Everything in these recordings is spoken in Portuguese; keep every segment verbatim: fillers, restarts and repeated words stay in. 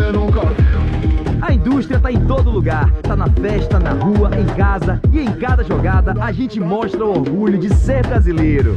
você nunca viu. A indústria tá em todo lugar, tá na festa, na rua, em casa e em cada jogada a gente mostra o orgulho de ser brasileiro.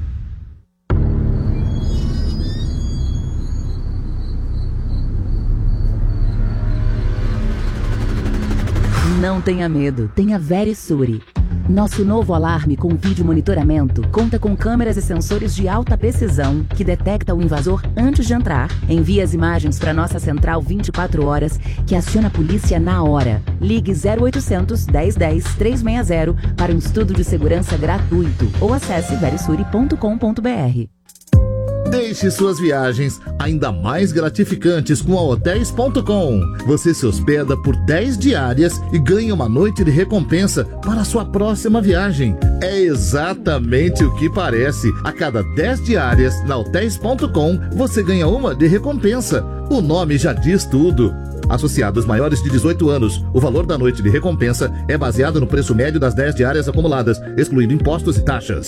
Não tenha medo, tenha Verisure. Nosso novo alarme com vídeo monitoramento conta com câmeras e sensores de alta precisão que detecta o invasor antes de entrar, envia as imagens para nossa central vinte e quatro horas, que aciona a polícia na hora. Ligue zero oitocentos, dez dez, trezentos e sessenta para um estudo de segurança gratuito ou acesse verisure ponto com ponto br. Deixe suas viagens ainda mais gratificantes com a hotéis ponto com. Você se hospeda por dez diárias e ganha uma noite de recompensa para a sua próxima viagem. É exatamente o que parece. A cada dez diárias na hotéis ponto com, você ganha uma de recompensa. O nome já diz tudo. Associados maiores de dezoito anos, o valor da noite de recompensa é baseado no preço médio das dez diárias acumuladas, excluindo impostos e taxas.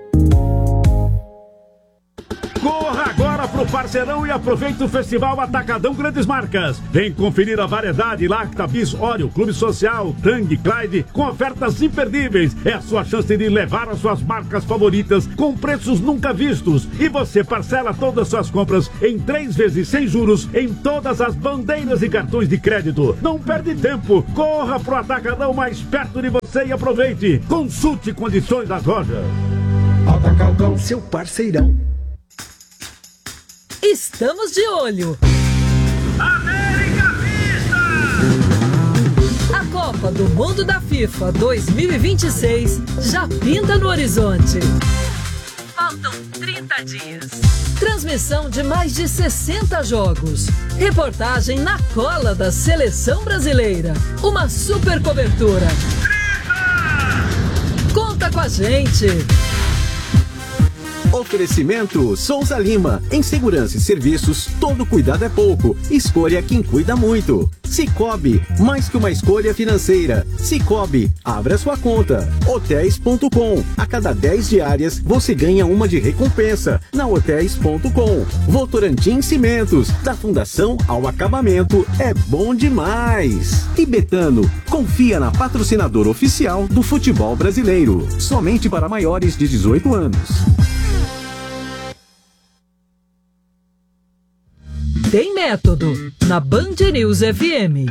Corra agora pro Parceirão e aproveite o Festival Atacadão Grandes Marcas. Vem conferir a variedade Lacta, Bis, Oreo, Clube Social, Tang, Clyde, com ofertas imperdíveis. É a sua chance de levar as suas marcas favoritas com preços nunca vistos. E você parcela todas as suas compras em três vezes sem juros em todas as bandeiras e cartões de crédito. Não perde tempo. Corra pro Atacadão mais perto de você e aproveite. Consulte condições das lojas. Atacadão, seu parceirão. Estamos de olho. América Vista! A Copa do Mundo da FIFA dois mil e vinte e seis já pinta no horizonte. Faltam trinta dias. Transmissão de mais de sessenta jogos. Reportagem na cola da seleção brasileira. Uma super cobertura. Conta com a gente. Oferecimento Souza Lima. Em segurança e serviços, todo cuidado é pouco. Escolha quem cuida muito. Cicobi, mais que uma escolha financeira. Cicobi, abra sua conta. hotéis ponto com. A cada dez diárias, você ganha uma de recompensa. Na hotéis ponto com. Votorantim Cimentos. Da fundação ao acabamento, é bom demais. E Betano, confia na patrocinadora oficial do futebol brasileiro. Somente para maiores de dezoito anos. Tem método na Band News F M.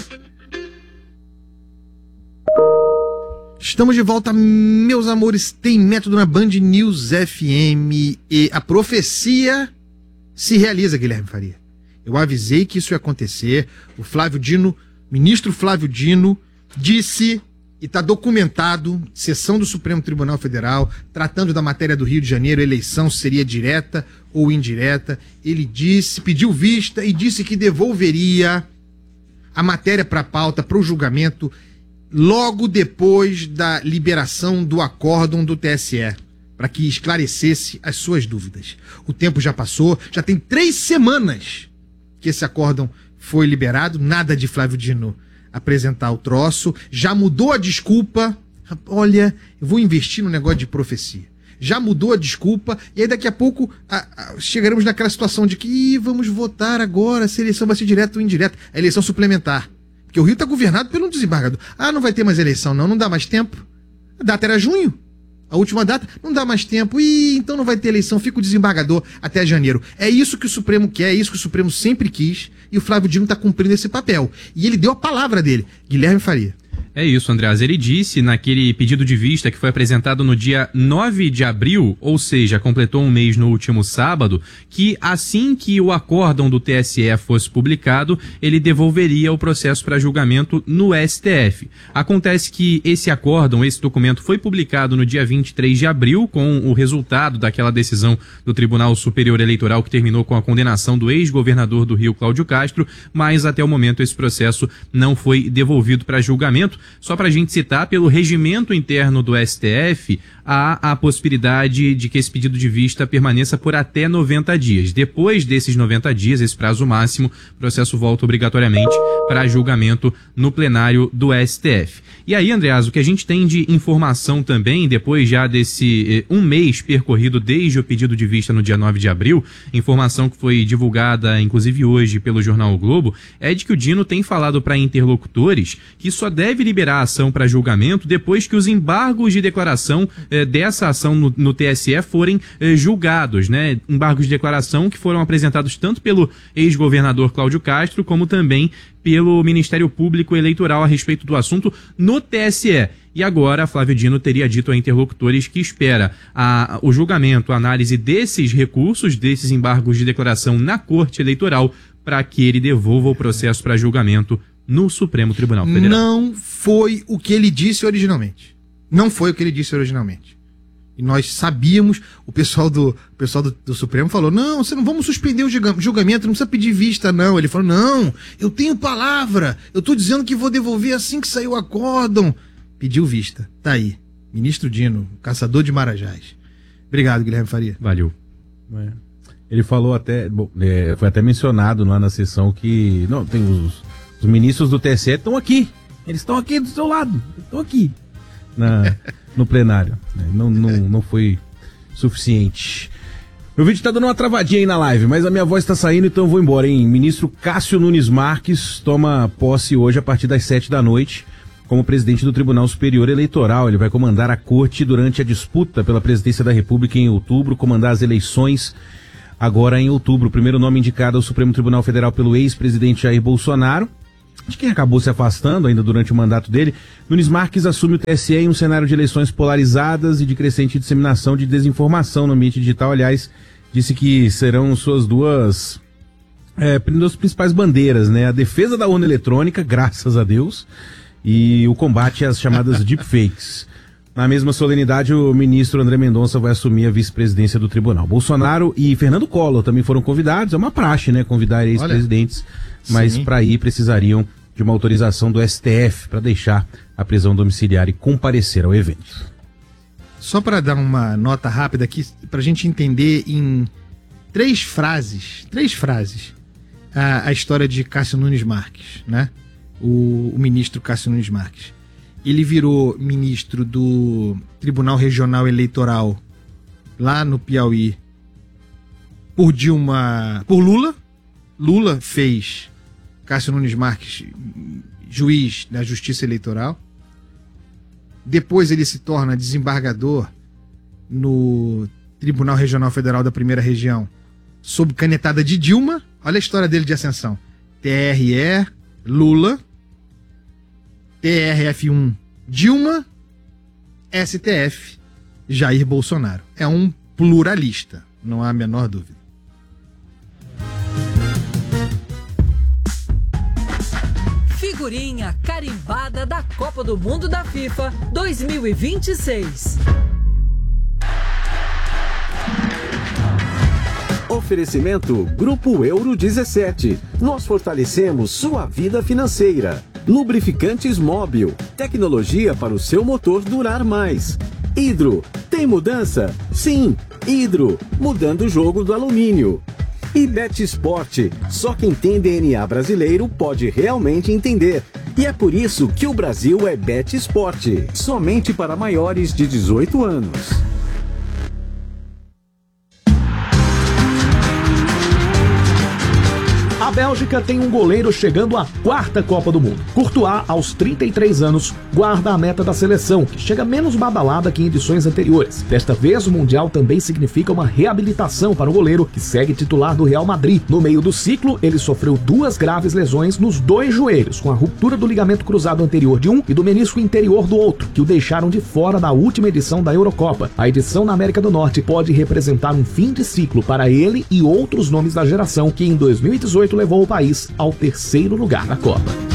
Estamos de volta, meus amores. Tem método na Band News F M e a profecia se realiza, Guilherme Faria. Eu avisei que isso ia acontecer. O Flávio Dino, ministro Flávio Dino, disse, e está documentado, sessão do Supremo Tribunal Federal, tratando da matéria do Rio de Janeiro, eleição seria direta ou indireta. Ele disse, pediu vista e disse que devolveria a matéria para a pauta, para o julgamento, logo depois da liberação do acórdão do T S E, para que esclarecesse as suas dúvidas. O tempo já passou, já tem três semanas que esse acórdão foi liberado, nada de Flávio Dino apresentar o troço, já mudou a desculpa. Olha, eu vou investir no negócio de profecia. Já mudou a desculpa, e aí daqui a pouco a, a, chegaremos naquela situação de que ih, vamos votar agora se a eleição vai ser direta ou indireta. A eleição suplementar. Porque o Rio está governado pelo um desembargador. Ah, não vai ter mais eleição, não, não dá mais tempo. A data era junho. A última data, não dá mais tempo. Ih, então não vai ter eleição, fica o desembargador até janeiro. É isso que o Supremo quer, é isso que o Supremo sempre quis, e o Flávio Dino está cumprindo esse papel. E ele deu a palavra dele, Guilherme Faria. É isso, Andreas. Ele disse naquele pedido de vista que foi apresentado no dia nove de abril, ou seja, completou um mês no último sábado, que assim que o acórdão do T S E fosse publicado, ele devolveria o processo para julgamento no S T F. Acontece que esse acórdão, esse documento, foi publicado no dia vinte e três de abril, com o resultado daquela decisão do Tribunal Superior Eleitoral que terminou com a condenação do ex-governador do Rio, Cláudio Castro, mas até o momento esse processo não foi devolvido para julgamento. Só para a gente citar, pelo regimento interno do S T F, há a possibilidade de que esse pedido de vista permaneça por até noventa dias. Depois desses noventa dias, esse prazo máximo, o processo volta obrigatoriamente para julgamento no plenário do S T F. E aí, Andreas, o que a gente tem de informação também, depois já desse eh, um mês percorrido desde o pedido de vista no dia nove de abril, informação que foi divulgada, inclusive hoje, pelo jornal O Globo, é de que o Dino tem falado para interlocutores que só deve liberar a ação para julgamento depois que os embargos de declaração eh, dessa ação no, no T S E forem eh, julgados, né? Embargos de declaração que foram apresentados tanto pelo ex-governador Cláudio Castro, como também pelo Ministério Público Eleitoral a respeito do assunto no T S E. E agora, Flávio Dino teria dito a interlocutores que espera a, o julgamento, a análise desses recursos, desses embargos de declaração na Corte Eleitoral, para que ele devolva o processo para julgamento no Supremo Tribunal Federal. Não foi o que ele disse originalmente. Não foi o que ele disse originalmente. E nós sabíamos, o pessoal do, o pessoal do, do Supremo falou, não, você não vamos suspender o julgamento, não precisa pedir vista, não. Ele falou, não, eu tenho palavra, eu estou dizendo que vou devolver assim que sair o acórdão. Pediu vista, tá aí. Ministro Dino, caçador de marajás. Obrigado, Guilherme Faria. Valeu. É. Ele falou até, bom, é, foi até mencionado lá na sessão que, não, tem os, os ministros do T S E estão aqui, eles estão aqui do seu lado, estão aqui. Na... no plenário. Não, não, não foi suficiente. Meu vídeo tá dando uma travadinha aí na live, mas a minha voz tá saindo, então eu vou embora, hein? Ministro Cássio Nunes Marques toma posse hoje a partir das sete da noite como presidente do Tribunal Superior Eleitoral. Ele vai comandar a corte durante a disputa pela presidência da República em outubro, comandar as eleições agora em outubro. O primeiro nome indicado ao Supremo Tribunal Federal pelo ex-presidente Jair Bolsonaro, de quem acabou se afastando ainda durante o mandato dele. Nunes Marques assume o T S E em um cenário de eleições polarizadas e de crescente disseminação de desinformação no ambiente digital. Aliás, disse que serão suas duas, é, duas principais bandeiras, né? A defesa da urna eletrônica, graças a Deus, e o combate às chamadas deepfakes. Na mesma solenidade, o ministro André Mendonça vai assumir a vice-presidência do tribunal. Bolsonaro e Fernando Collor também foram convidados. É uma praxe, né? Convidar ex-presidentes, mas para ir precisariam de uma autorização do S T F para deixar a prisão domiciliar e comparecer ao evento. Só para dar uma nota rápida aqui, para a gente entender em três frases, três frases, a, a história de Cássio Nunes Marques, né? O, o ministro Cássio Nunes Marques. Ele virou ministro do Tribunal Regional Eleitoral lá no Piauí por Dilma, por Lula. Lula fez Cássio Nunes Marques juiz da Justiça Eleitoral. Depois ele se torna desembargador no Tribunal Regional Federal da Primeira Região, sob canetada de Dilma. Olha a história dele de ascensão. T R E, Lula, T R F um, Dilma, S T F, Jair Bolsonaro. É um pluralista, não há a menor dúvida. Figurinha carimbada da Copa do Mundo da FIFA dois mil e vinte e seis. Oferecimento Grupo Euro dezessete. Nós fortalecemos sua vida financeira. Lubrificantes Móbil. Tecnologia para o seu motor durar mais. Hidro. Tem mudança? Sim. Hidro. Mudando o jogo do alumínio. E BetSport. Só quem tem D N A brasileiro pode realmente entender. E é por isso que o Brasil é BetSport. Somente para maiores de dezoito anos. A Bélgica tem um goleiro chegando à quarta Copa do Mundo. Courtois, aos trinta e três anos, guarda a meta da seleção, que chega menos badalada que em edições anteriores. Desta vez, o Mundial também significa uma reabilitação para o goleiro, que segue titular do Real Madrid. No meio do ciclo, ele sofreu duas graves lesões nos dois joelhos, com a ruptura do ligamento cruzado anterior de um e do menisco interior do outro, que o deixaram de fora da última edição da Eurocopa. A edição na América do Norte pode representar um fim de ciclo para ele e outros nomes da geração, que em dois mil e dezoito levou o país ao terceiro lugar na Copa.